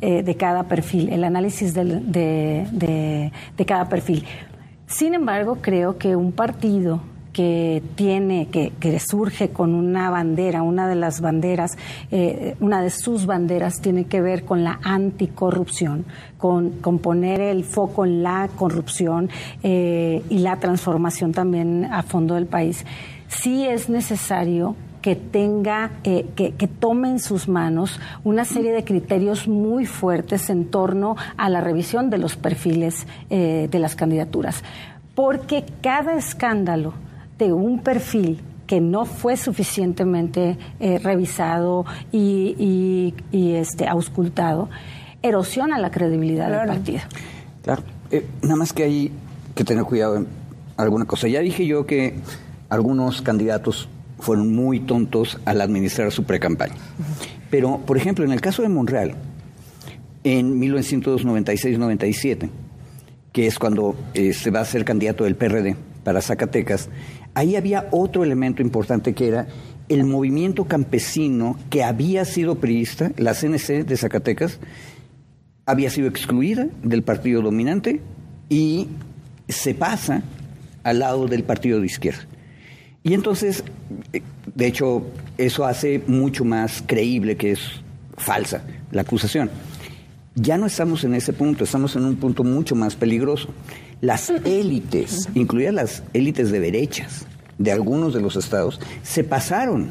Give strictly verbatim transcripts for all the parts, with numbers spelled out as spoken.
eh, de cada perfil, el análisis de, de, de, de cada perfil. Sin embargo, creo que un partido que tiene, que, que surge con una bandera, una de las banderas, eh, una de sus banderas tiene que ver con la anticorrupción, con, con poner el foco en la corrupción eh, y la transformación también a fondo del país. Sí es necesario que tenga, eh, que, que tome en sus manos una serie de criterios muy fuertes en torno a la revisión de los perfiles eh, de las candidaturas, porque cada escándalo de un perfil que no fue suficientemente eh, revisado y, y, y este, auscultado, erosiona la credibilidad claro. del partido. Claro, eh, nada más que hay que tener cuidado en alguna cosa. Ya dije yo que algunos candidatos fueron muy tontos al administrar su precampaña. Uh-huh. Pero, por ejemplo, en el caso de Monreal, en mil novecientos noventa y seis noventa y siete, que es cuando eh, se va a ser candidato del P R D para Zacatecas, ahí había otro elemento importante que era el movimiento campesino que había sido priista, la C N C de Zacatecas, había sido excluida del partido dominante y se pasa al lado del partido de izquierda. Y entonces, de hecho, eso hace mucho más creíble que es falsa la acusación. Ya no estamos en ese punto, estamos en un punto mucho más peligroso. Las élites, incluidas las élites de derechas de algunos de los estados, se pasaron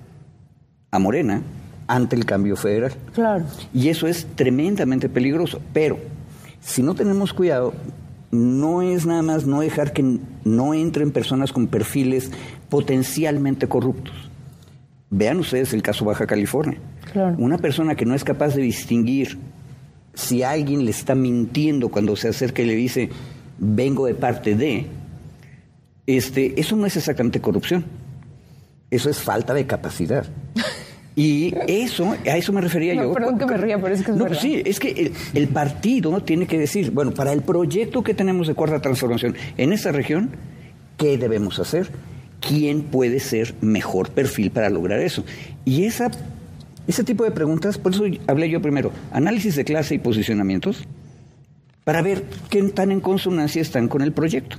a Morena ante el cambio federal. Claro. Y eso es tremendamente peligroso. Pero si no tenemos cuidado, no es nada más no dejar que no entren personas con perfiles potencialmente corruptos. Vean ustedes el caso Baja California. Claro. Una persona que no es capaz de distinguir si alguien le está mintiendo cuando se acerca y le dice vengo de parte de, este, eso no es exactamente corrupción. Eso es falta de capacidad. Y eso, a eso me refería no, yo. Perdón que me ría, pero es que es no, verdad. Sí, es que el, el partido tiene que decir, bueno, para el proyecto que tenemos de Cuarta Transformación en esta región, ¿qué debemos hacer? ¿Quién puede ser mejor perfil para lograr eso? Y esa, ese tipo de preguntas, por eso hablé yo primero, análisis de clase y posicionamientos, para ver qué tan en consonancia están con el proyecto.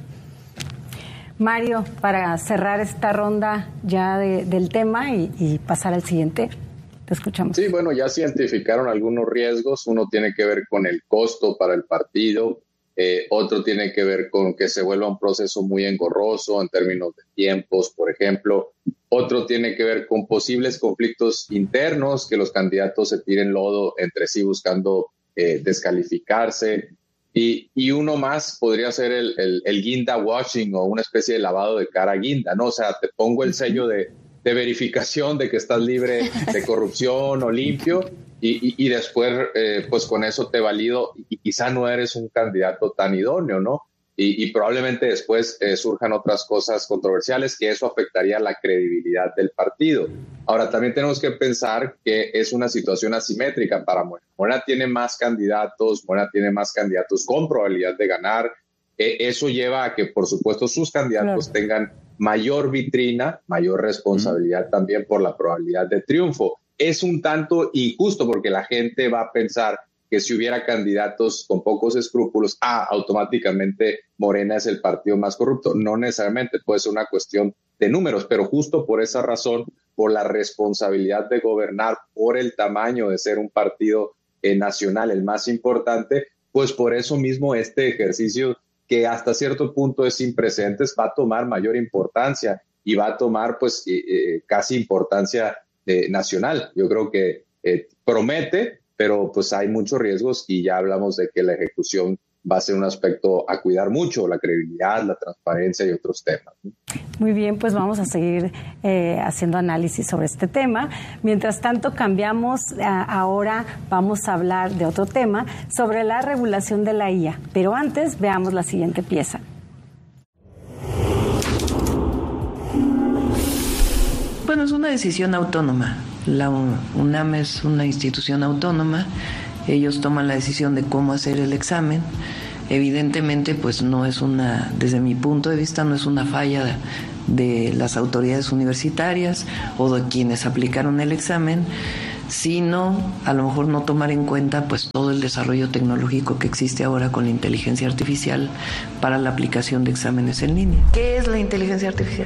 Mario, para cerrar esta ronda ya de, del tema y, y pasar al siguiente, te escuchamos. Sí, bueno, ya se identificaron algunos riesgos. Uno tiene que ver con el costo para el partido, eh, otro tiene que ver con que se vuelva un proceso muy engorroso en términos de tiempos, por ejemplo. Otro tiene que ver con posibles conflictos internos, que los candidatos se tiren lodo entre sí buscando eh, descalificarse. Y, y uno más podría ser el, el, el guinda washing o una especie de lavado de cara guinda, ¿no? O sea, te pongo el sello de, de verificación de que estás libre de corrupción o limpio y, y, y después, eh, pues con eso te valido y quizá no eres un candidato tan idóneo, ¿no? Y, y probablemente después eh, surjan otras cosas controversiales que eso afectaría la credibilidad del partido. Ahora, también tenemos que pensar que es una situación asimétrica para Morena. Morena tiene más candidatos, Morena tiene más candidatos con probabilidad de ganar. Eh, eso lleva a que, por supuesto, sus candidatos claro. tengan mayor vitrina, mayor responsabilidad mm. también por la probabilidad de triunfo. Es un tanto injusto porque la gente va a pensar que si hubiera candidatos con pocos escrúpulos, ah, automáticamente Morena es el partido más corrupto. No necesariamente, puede ser una cuestión de números, pero justo por esa razón, por la responsabilidad de gobernar, por el tamaño de ser un partido eh, nacional, el más importante, pues por eso mismo este ejercicio, que hasta cierto punto es sin precedentes, va a tomar mayor importancia y va a tomar pues eh, eh, casi importancia eh, nacional. Yo creo que eh, promete, pero pues hay muchos riesgos y ya hablamos de que la ejecución va a ser un aspecto a cuidar mucho, la credibilidad, la transparencia y otros temas. Muy bien, pues vamos a seguir eh, haciendo análisis sobre este tema. Mientras tanto, cambiamos, a, ahora vamos a hablar de otro tema, sobre la regulación de la I A. Pero antes, veamos la siguiente pieza. Bueno, es una decisión autónoma. La UNAM es una institución autónoma. Ellos toman la decisión de cómo hacer el examen. Evidentemente, pues no es una, desde mi punto de vista, no es una falla de, de las autoridades universitarias o de quienes aplicaron el examen, sino a lo mejor no tomar en cuenta pues todo el desarrollo tecnológico que existe ahora con la inteligencia artificial para la aplicación de exámenes en línea. ¿Qué es la inteligencia artificial?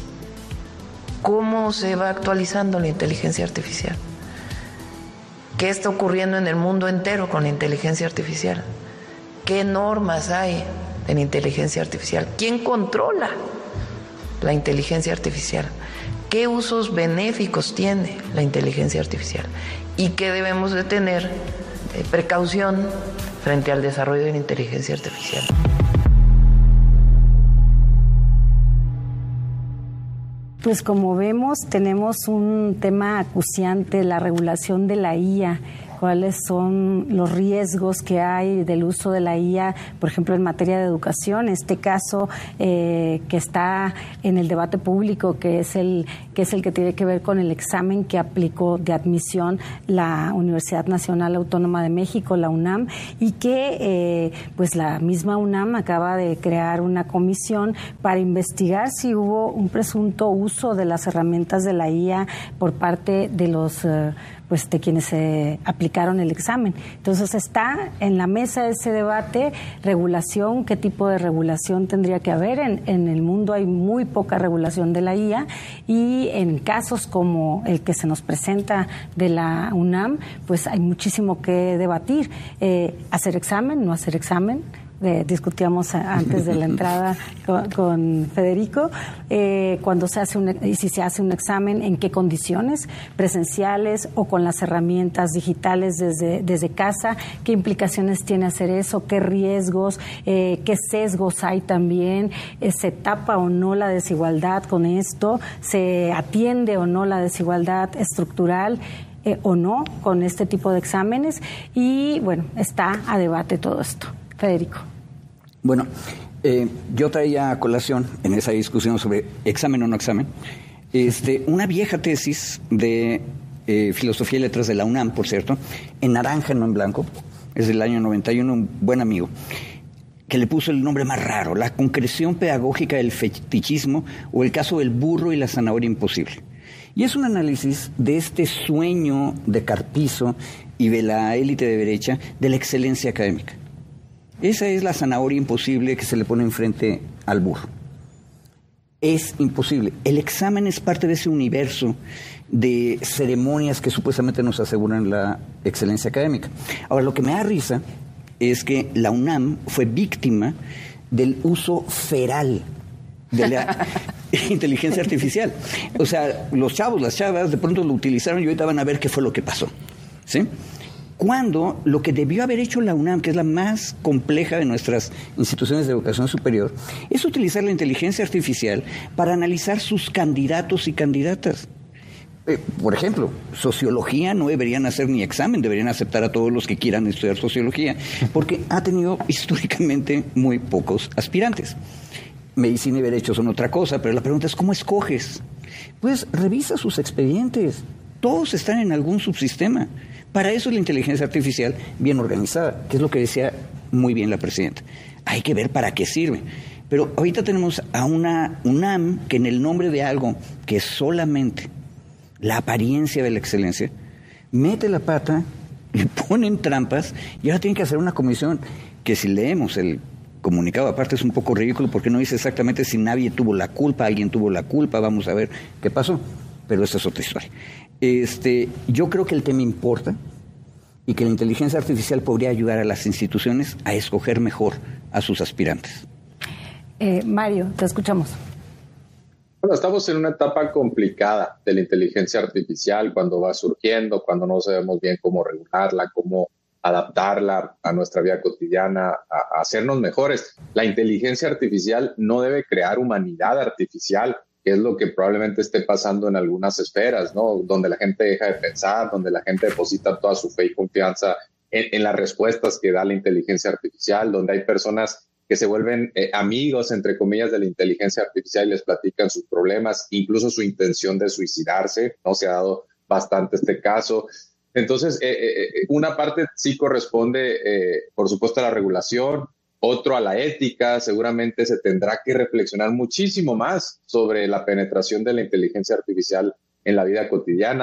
¿Cómo se va actualizando la inteligencia artificial? ¿Qué está ocurriendo en el mundo entero con la inteligencia artificial? ¿Qué normas hay en inteligencia artificial? ¿Quién controla la inteligencia artificial? ¿Qué usos benéficos tiene la inteligencia artificial? ¿Y qué debemos de tener de precaución frente al desarrollo de la inteligencia artificial? Pues como vemos, tenemos un tema acuciante, la regulación de la I A. ¿Cuáles son los riesgos que hay del uso de la I A, por ejemplo, en materia de educación? Este caso eh, que está en el debate público, que es el que es el que tiene que ver con el examen que aplicó de admisión la Universidad Nacional Autónoma de México, la UNAM, y que eh, pues la misma UNAM acaba de crear una comisión para investigar si hubo un presunto uso de las herramientas de la I A por parte de los eh, pues de quienes se aplicaron el examen. Entonces está en la mesa ese debate, regulación, qué tipo de regulación tendría que haber. En, en el mundo hay muy poca regulación de la I A y en casos como el que se nos presenta de la UNAM, pues hay muchísimo que debatir. Eh, hacer examen, no hacer examen. Eh, discutíamos antes de la entrada con, con Federico, eh, cuando se hace un, y si se hace un examen, en qué condiciones, presenciales o con las herramientas digitales desde, desde casa, qué implicaciones tiene hacer eso, qué riesgos, eh, qué sesgos hay también, eh, se tapa o no la desigualdad con esto, se atiende o no la desigualdad estructural eh, o no con este tipo de exámenes, y bueno, está a debate todo esto. Federico. Bueno, eh, yo traía a colación en esa discusión sobre examen o no examen, este, una vieja tesis de eh, Filosofía y Letras de la UNAM, por cierto, en naranja, no en blanco, es del año noventa y uno, un buen amigo, que le puso el nombre más raro, la concreción pedagógica del fetichismo o el caso del burro y la zanahoria imposible. Y es un análisis de este sueño de Carpizo y de la élite de derecha de la excelencia académica. Esa es la zanahoria imposible que se le pone enfrente al burro. Es imposible. El examen es parte de ese universo de ceremonias que supuestamente nos aseguran la excelencia académica. Ahora, lo que me da risa es que la UNAM fue víctima del uso feral de la inteligencia artificial. O sea, los chavos, las chavas, de pronto lo utilizaron y ahorita van a ver qué fue lo que pasó. ¿Sí? Cuando lo que debió haber hecho la UNAM, que es la más compleja de nuestras instituciones de educación superior, es utilizar la inteligencia artificial para analizar sus candidatos y candidatas. Eh, por ejemplo, sociología no deberían hacer ni examen, deberían aceptar a todos los que quieran estudiar sociología, porque ha tenido históricamente muy pocos aspirantes. Medicina y derecho son otra cosa, pero la pregunta es, ¿cómo escoges? Pues revisa sus expedientes. Todos están en algún subsistema. Para eso es la inteligencia artificial bien organizada, que es lo que decía muy bien la presidenta. Hay que ver para qué sirve. Pero ahorita tenemos a una UNAM que en el nombre de algo que es solamente la apariencia de la excelencia, mete la pata, le ponen trampas y ahora tienen que hacer una comisión que, si leemos el comunicado, aparte es un poco ridículo porque no dice exactamente si nadie tuvo la culpa, alguien tuvo la culpa, vamos a ver qué pasó. Pero esa es otra historia. Este, yo creo que el tema importa y que la inteligencia artificial podría ayudar a las instituciones a escoger mejor a sus aspirantes. Eh, Mario, te escuchamos. Bueno, estamos en una etapa complicada de la inteligencia artificial, cuando va surgiendo, cuando no sabemos bien cómo regularla, cómo adaptarla a nuestra vida cotidiana, a, a hacernos mejores. La inteligencia artificial no debe crear humanidad artificial, que es lo que probablemente esté pasando en algunas esferas, ¿no? Donde la gente deja de pensar, donde la gente deposita toda su fe y confianza en, en las respuestas que da la inteligencia artificial, donde hay personas que se vuelven eh, amigos, entre comillas, de la inteligencia artificial y les platican sus problemas, incluso su intención de suicidarse, ¿no? Se ha dado bastante este caso. Entonces, eh, eh, una parte sí corresponde, eh, por supuesto, a la regulación, otro a la ética. Seguramente se tendrá que reflexionar muchísimo más sobre la penetración de la inteligencia artificial en la vida cotidiana.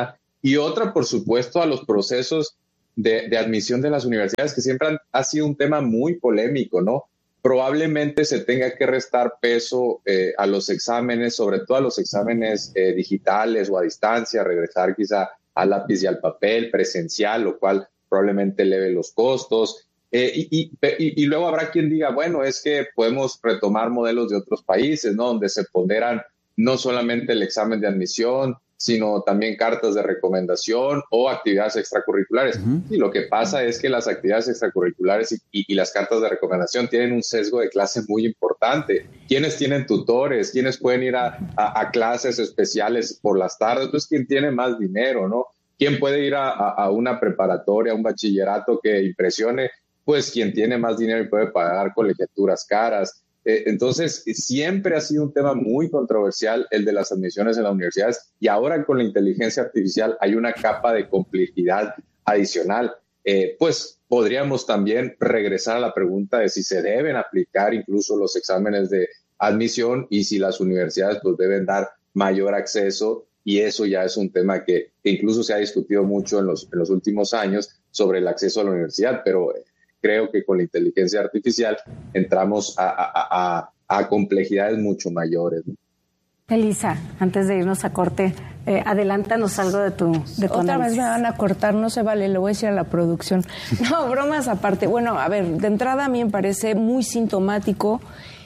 y otra, por supuesto, a los procesos de, de admisión de las universidades, que siempre han, ha sido un tema muy polémico, ¿no? Probablemente se tenga que restar peso eh, a los exámenes, sobre todo a los exámenes eh, digitales o a distancia, regresar quizá al lápiz y al papel presencial, lo cual probablemente eleve los costos. Eh, y, y, y, y luego habrá quien diga, bueno, es que podemos retomar modelos de otros países, ¿no? Donde se ponderan no solamente el examen de admisión, sino también cartas de recomendación o actividades extracurriculares. Uh-huh. Y lo que pasa es que las actividades extracurriculares y, y, y las cartas de recomendación tienen un sesgo de clase muy importante. ¿Quiénes tienen tutores? ¿Quiénes pueden ir a, a, a clases especiales por las tardes? Pues quien tiene más dinero, ¿no? ¿Quién puede ir a, a, a una preparatoria, a un bachillerato que impresione? Pues quien tiene más dinero y puede pagar colegiaturas caras. Entonces, siempre ha sido un tema muy controversial el de las admisiones en las universidades, y ahora con la inteligencia artificial hay una capa de complejidad adicional. Eh, pues podríamos también regresar a la pregunta de si se deben aplicar incluso los exámenes de admisión y si las universidades pues, deben dar mayor acceso, y eso ya es un tema que, que incluso se ha discutido mucho en los, en los últimos años sobre el acceso a la universidad, pero creo que con la inteligencia artificial entramos a, a, a, a complejidades mucho mayores, ¿no? Elisa, antes de irnos a corte, eh, adelántanos algo de tu, de tu Otra análisis. vez me van a cortar, no se vale, le voy a decir a la producción. No, bromas aparte. Bueno, a ver, de entrada a mí me parece muy sintomático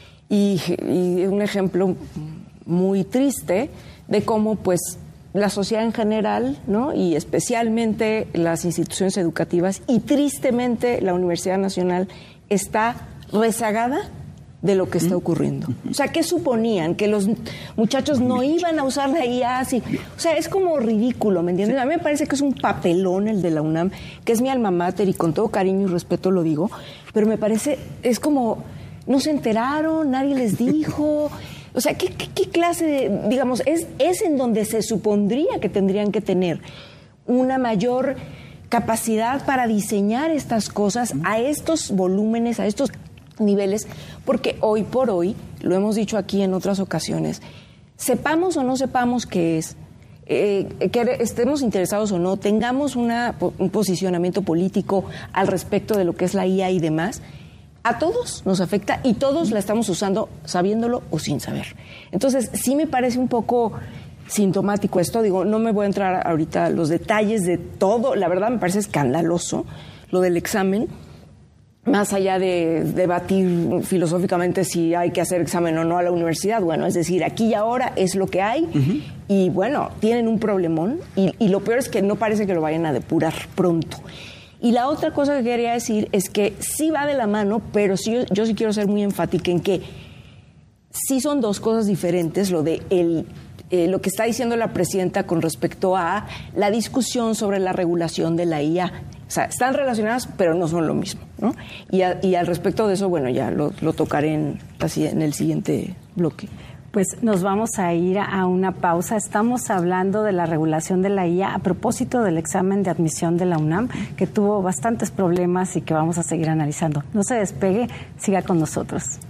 y, y un ejemplo muy triste de cómo, pues, la sociedad en general, ¿no? Y especialmente las instituciones educativas y tristemente la Universidad Nacional está rezagada de lo que está ocurriendo. O sea, ¿qué suponían? Que los muchachos no iban a usar la I A así. O sea, es como ridículo, ¿me entiendes? A mí me parece que es un papelón el de la UNAM, que es mi alma mater y con todo cariño y respeto lo digo, pero me parece, es como, no se enteraron, nadie les dijo. O sea, ¿qué, qué, qué clase de, digamos, es, es en donde se supondría que tendrían que tener una mayor capacidad para diseñar estas cosas a estos volúmenes, a estos niveles, porque hoy por hoy, lo hemos dicho aquí en otras ocasiones, sepamos o no sepamos qué es, eh, que estemos interesados o no, tengamos una, un posicionamiento político al respecto de lo que es la I A y demás, a todos nos afecta y todos la estamos usando sabiéndolo o sin saber. Entonces, sí me parece un poco sintomático esto. Digo, no me voy a entrar ahorita a los detalles de todo. La verdad me parece escandaloso lo del examen. Más allá de debatir filosóficamente si hay que hacer examen o no a la universidad, bueno, es decir, aquí y ahora es lo que hay. Uh-huh. Y bueno, tienen un problemón y, y lo peor es que no parece que lo vayan a depurar pronto. Y la otra cosa que quería decir es que sí va de la mano, pero sí, yo, yo sí quiero ser muy enfática en que sí son dos cosas diferentes, lo de el, eh, lo que está diciendo la presidenta con respecto a la discusión sobre la regulación de la I A. O sea, están relacionadas, pero no son lo mismo, ¿no? Y, a, y al respecto de eso, bueno, ya lo, lo tocaré en, así, en el siguiente bloque. Pues nos vamos a ir a una pausa. Estamos hablando de la regulación de la I A a propósito del examen de admisión de la UNAM, que tuvo bastantes problemas y que vamos a seguir analizando. No se despegue, siga con nosotros.